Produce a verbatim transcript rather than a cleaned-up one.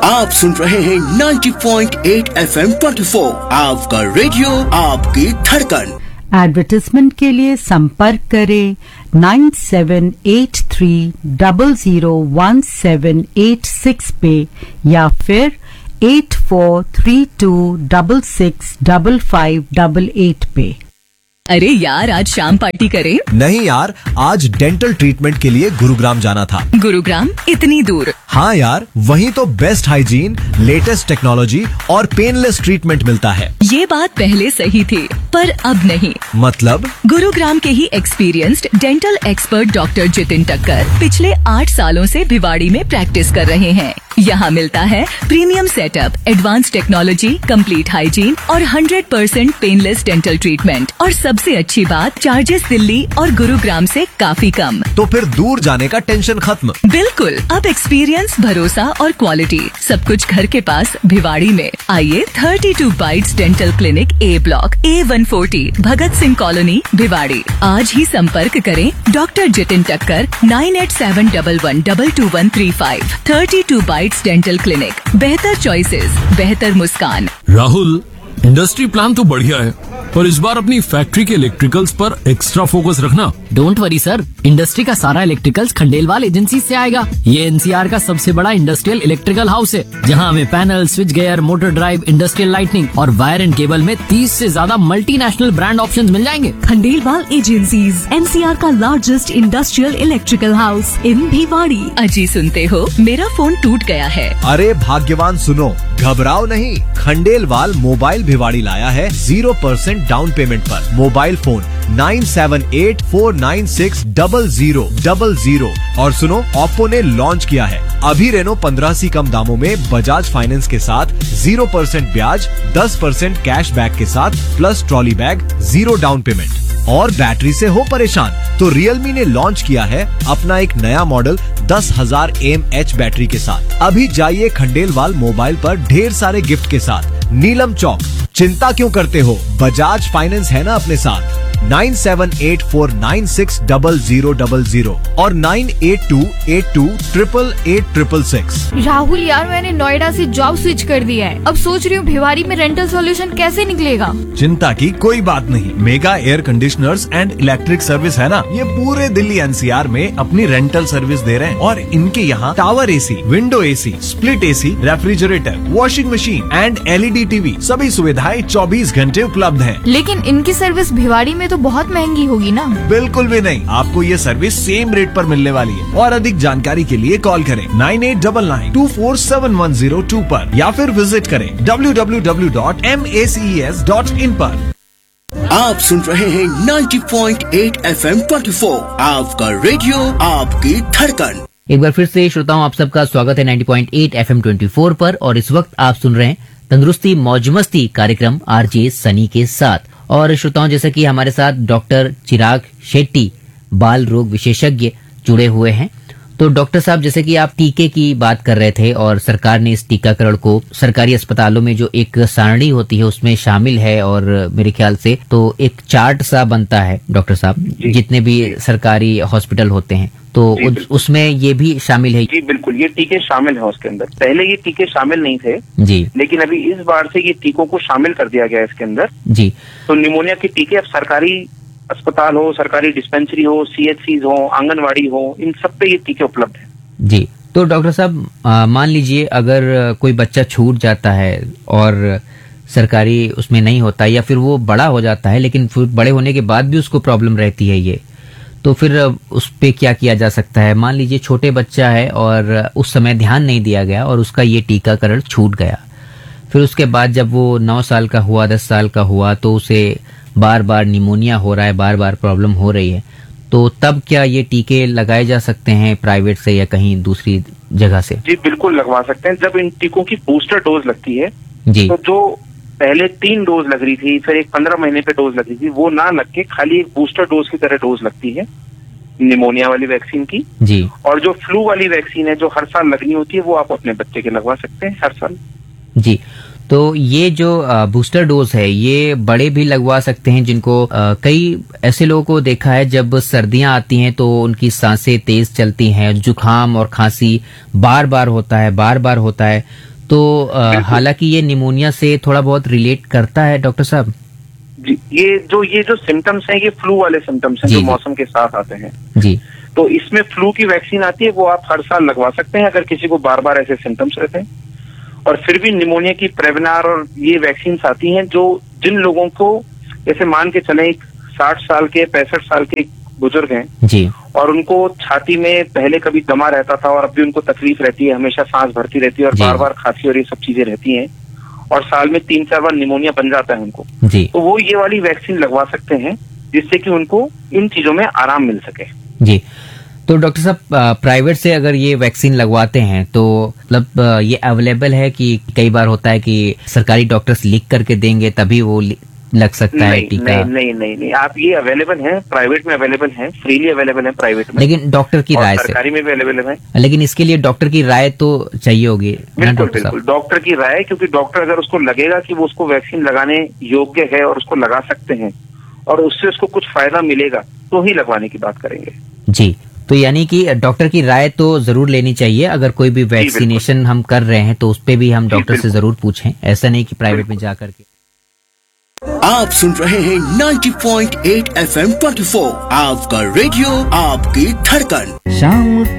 आप सुन रहे हैं नब्बे पॉइंट आठ एफ एम चौबीस, आपका रेडियो आपकी धड़कन। एडवर्टाइजमेंट के लिए संपर्क करें nine seven eight three zero zero one seven eight six पे या फिर eight four three to double six double five double eight पे। अरे यार, आज शाम पार्टी करें? नहीं यार, आज डेंटल ट्रीटमेंट के लिए गुरुग्राम जाना था। गुरुग्राम? इतनी दूर? हाँ यार, वहीं तो बेस्ट हाइजीन, लेटेस्ट टेक्नोलॉजी और पेनलेस ट्रीटमेंट मिलता है। ये बात पहले सही थी, पर अब नहीं। मतलब? गुरुग्राम के ही experienced dental expert doctor Jitin टक्कर पिछले आठ सालों से भिवाड़ी में प्रैक्टिस कर रहे हैं। यहाँ मिलता है premium setup, advance technology, complete hygiene और hundred percent painless dental treatment. और सबसे अच्छी बात, चार्जेस दिल्ली और गुरुग्राम से काफी कम। तो फिर दूर जाने का टेंशन खत्म। बिल्कुल, अब एक्सपीरियंस, भरोसा और क्वालिटी सब कुछ घर के पास भिवाड़ी में। आइए, thirty two bytes dental clinic, ए ब्लॉक, ए one forty, Bhagat Singh colony, Bhiwadi. आज ही संपर्क करें डॉक्टर जितिन टक्कर nine eight seven double one double two one three five. Thirty two bytes dental clinic, बेहतर चॉइसेस, बेहतर मुस्कान। राहुल, इंडस्ट्री प्लान तो बढ़िया है, पर इस बार अपनी फैक्ट्री के इलेक्ट्रिकल्स पर एक्स्ट्रा फोकस रखना। डोंट वरी सर, इंडस्ट्री का सारा इलेक्ट्रिकल्स खंडेलवाल एजेंसी से आएगा। ये एनसीआर का सबसे बड़ा इंडस्ट्रियल इलेक्ट्रिकल हाउस है, जहां हमें panel, switch gear, motor drive, industrial lightning और वायर एंड केबल में तीस से ज्यादा मल्टीनेशनल ब्रांड ऑप्शंस मिल जाएंगे। खंडेलवाल एजेंसीज, एनसीआर का largest industrial electrical house in Bhiwadi. अजी सुनते हो, मेरा फोन टूट गया है। अरे भाग्यवान सुनो, घबराओ नहीं, खंडेलवाल मोबाइल भिवाड़ी लाया है जीरो परसेंट डाउन पेमेंट पर। Mobile phone nine seven eight four nine six double zero double zero. और सुनो, ओप्पो ने लॉन्च किया है अभी रेनो पंद्रह सी कम दामों में बजाज फाइनेंस के साथ जीरो परसेंट ब्याज, दस परसेंट कैश बैक के साथ plus trolley bag, zero down payment. और बैटरी से हो परेशान तो रियलमी ने लॉन्च किया है अपना एक नया मॉडल दस हजार एम एच बैटरी के साथ। अभी जाइए खंडेलवाल मोबाइल पर ढेर सारे गिफ्ट के साथ। नीलम चौक, चिंता क्यों करते हो, बजाज फाइनेंस है ना अपने साथ। Nine seven eight four nine six double zero double zero और nine eight to eight to triple eight triple six. Rahul यार, मैंने नोएडा से जॉब स्विच कर दिया है। अब सोच रही हूँ भिवाड़ी में रेंटल सॉल्यूशन कैसे निकलेगा। चिंता की कोई बात नहीं, mega air conditioners and electric service है ना, ये पूरे दिल्ली एनसीआर में अपनी रेंटल सर्विस दे रहे हैं। और इनके यहाँ tower AC, window AC, split AC, refrigerator, washing machine and LED TV, सभी सुविधाएं चौबीस घंटे उपलब्ध है। लेकिन इनकी सर्विस भिवाड़ी में तो बहुत महंगी होगी ना। बिल्कुल भी नहीं, आपको ये सर्विस सेम रेट पर मिलने वाली है। और अधिक जानकारी के लिए कॉल करें nine eight double nine to four seven one zero to पर या फिर विजिट करें W W W dot M A C E S dot in पर। आप सुन रहे हैं नब्बे पॉइंट आठ एफ एम चौबीस, आपका रेडियो आपकी धड़कन। एक बार फिर से श्रोताओं, आप सबका स्वागत है ninety point eight F M चौबीस पर। और इस वक्त आप सुन रहे हैं तंदुरुस्ती मौज मस्ती कार्यक्रम आरजे सनी के साथ। और श्रोताओं, जैसा कि हमारे साथ डॉक्टर चिराग शेट्टी, बाल रोग विशेषज्ञ, जुड़े हुए हैं। तो डॉक्टर साहब, जैसे कि आप टीके की बात कर रहे थे और सरकार ने इस टीकाकरण को सरकारी अस्पतालों में जो एक सारणी होती है उसमें शामिल है, और मेरे ख्याल से तो एक चार्ट सा बनता है डॉक्टर साहब, जितने भी सरकारी हॉस्पिटल होते हैं, तो उस, उसमें ये भी शामिल है। जी बिल्कुल, ये टीके शामिल है उसके अंदर। पहले ये टीके शामिल नहीं थे जी, लेकिन अभी इस बार से ये टीकों को शामिल कर दिया गया है इसके अंदर जी। तो निमोनिया के टीके अब सरकारी अस्पताल हो, सरकारी डिस्पेंसरी हो, सीएचसीज हो, आंगनवाड़ी हो, इन सब पे ये टीके उपलब्ध है जी। तो डॉक्टर साहब, मान लीजिए अगर कोई बच्चा छूट जाता है और सरकारी उसमें नहीं होता, या फिर वो बड़ा हो जाता है लेकिन फिर बड़े होने के बाद भी उसको प्रॉब्लम रहती है ये, तो फिर उस पे क्या किया जा सकता है? मान लीजिए छोटे बच्चा है और उस समय ध्यान नहीं दिया गया और उसका ये टीकाकरण छूट गया, फिर उसके बाद जब वो नौ साल का हुआ, दस साल का हुआ, तो उसे बार बार निमोनिया हो रहा है, बार बार प्रॉब्लम हो रही है, तो तब क्या ये टीके लगाए जा सकते हैं प्राइवेट से या कहीं दूसरी जगह से? जी बिल्कुल लगवा सकते हैं। जब इन टीकों की बूस्टर डोज लगती है जी, तो जो पहले तीन डोज लग रही थी, फिर एक पंद्रह महीने पे डोज लग रही थी, वो ना लग के खाली एक बूस्टर डोज की तरह डोज लगती है निमोनिया वाली वैक्सीन की जी। और जो फ्लू वाली वैक्सीन है जो हर साल लगनी होती है, वो आप अपने बच्चे के लगवा सकते हैं हर साल जी। तो ये जो बूस्टर डोज है ये बड़े भी लगवा सकते हैं, जिनको आ, कई ऐसे लोगों को देखा है जब सर्दियां आती हैं तो उनकी सांसें तेज चलती हैं, जुकाम और खांसी बार बार होता है बार बार होता है तो अ, हालांकि ये निमोनिया से थोड़ा बहुत रिलेट करता है डॉक्टर साहब। जी, ये जो ये जो सिम्टम्स हैं ये फ्लू वाले सिम्टम्स हैं जी, जो जी। मौसम के साथ आते हैं। जी तो इसमें फ्लू की वैक्सीन आती है, वो आप हर साल लगवा सकते हैं अगर किसी को बार बार ऐसे सिम्टम्स रहते हैं। और फिर भी निमोनिया की प्रेविनार और ये वैक्सीन आती हैं जो जिन लोगों को, जैसे मान के चले एक साठ साल के पैंसठ साल के बुजुर्ग हैं जी और उनको छाती में पहले कभी दमा रहता था और अब भी उनको तकलीफ रहती है, हमेशा सांस भरती रहती है और जी। बार बार खांसी और ये सब चीजें रहती हैं और साल में तीन चार बार निमोनिया बन जाता है उनको, जी तो वो ये वाली वैक्सीन लगवा सकते हैं जिससे कि उनको इन चीजों में आराम मिल सके। जी। तो डॉक्टर साहब प्राइवेट से अगर ये वैक्सीन लगवाते हैं तो मतलब अ, ये अवेलेबल है कि कई बार होता है कि सरकारी डॉक्टर्स लिख करके देंगे तभी वो लि- लग सकता है नहीं टीका? नहीं नहीं नहीं नहीं आप ये अवेलेबल है, प्राइवेट में अवेलेबल है, फ्रीली अवेलेबल है प्राइवेट में, लेकिन डॉक्टर की और राय से, सरकारी में भी अवेलेबल है। लेकिन इसके लिए डॉक्टर की राय तो चाहिए होगी ना बिल्कुल डॉक्टर बिल्कुल साहब? डॉक्टर की राय, क्योंकि डॉक्टर अगर उसको लगेगा कि वो उसको वैक्सीन लगाने योग्य है और उसको लगा सकते हैं और उससे उसको कुछ फायदा मिलेगा तो ही लगवाने की बात करेंगे। जी, तो यानी कि डॉक्टर की राय तो जरूर लेनी चाहिए। अगर कोई भी वैक्सीनेशन हम कर रहे हैं तो उस पे भी हम डॉक्टर से जरूर पूछें, ऐसा नहीं कि प्राइवेट में जाकर के। आप सुन रहे हैं ninety point eight F M twenty four, आपका रेडियो आपकी धड़कन। शाम